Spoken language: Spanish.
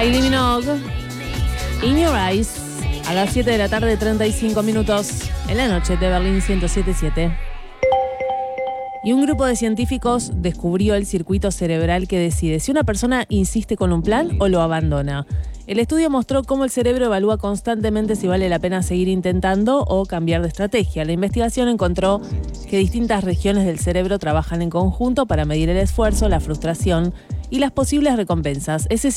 Kylie Minogue, In Your Eyes, a las 7 de la tarde, 35 minutos, en la noche de Berlín 107.7. Y un grupo de científicos descubrió el circuito cerebral que decide si una persona insiste con un plan o lo abandona. El estudio mostró cómo el cerebro evalúa constantemente si vale la pena seguir intentando o cambiar de estrategia. La investigación encontró que distintas regiones del cerebro trabajan en conjunto para medir el esfuerzo, la frustración y las posibles recompensas. Ese